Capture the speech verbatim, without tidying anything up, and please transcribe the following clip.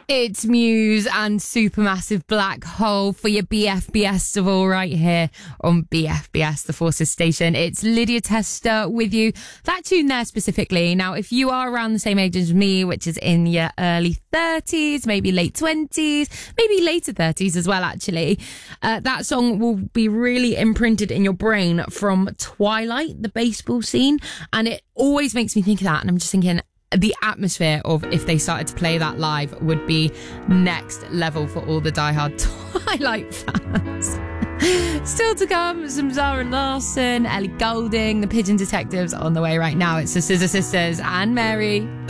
It's Muse and Supermassive Black Hole for your B F B S of all right here on B F B S, the Forces Station. It's Lydia Tester with you. That tune there specifically. Now, if you are around the same age as me, which is in your early thirties, maybe late twenties, maybe later thirties as well, actually, uh, that song will be really imprinted in your brain from Twilight, the baseball scene. And it always makes me think of that. And I'm just thinking, the atmosphere of if they started to play that live would be next level for all the diehard Twilight fans. Still to come, some Zara Larsson, Ellie Goulding, the Pigeon Detectives on the way right now. It's the Scissor Sisters and Mary.